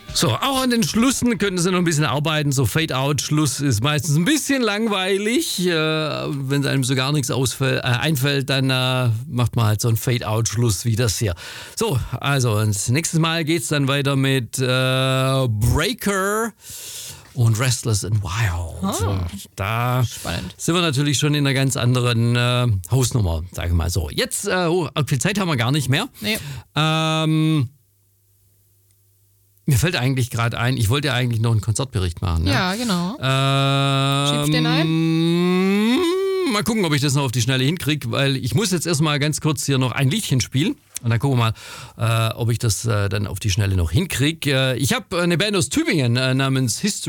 So, auch an den Schlüssen könnten Sie noch ein bisschen arbeiten. So Fade-Out-Schluss ist meistens ein bisschen langweilig. Wenn einem so gar nichts einfällt, dann macht man halt so einen Fade-Out-Schluss wie das hier. So, also nächstes Mal geht es dann weiter mit Breaker und Restless and Wild. Oh, da spannend. sind wir natürlich schon in einer ganz anderen Hausnummer, sage ich mal so. Jetzt, viel Zeit haben wir gar nicht mehr. Nee. Mir fällt eigentlich gerade ein, ich wollte ja eigentlich noch einen Konzertbericht machen. Ne? Ja, genau. Schiebst den ein? Mal gucken, ob ich das noch auf die Schnelle hinkriege, weil ich muss jetzt erstmal ganz kurz hier noch ein Liedchen spielen. Und dann gucken wir mal, ob ich das dann auf die Schnelle noch hinkriege. Ich habe eine Band aus Tübingen namens History